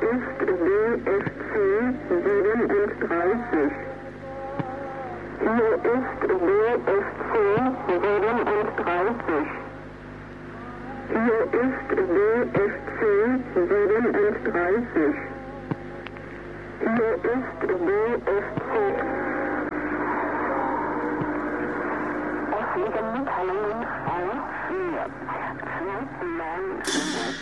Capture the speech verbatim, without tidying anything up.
ist B F C siebenunddreißig. Hier ist B F C siebenunddreißig. Hier ist B F C siebenunddreißig. Hier ist B F C. Es liegen Mitteilungen auf vier. zwei neun fünf.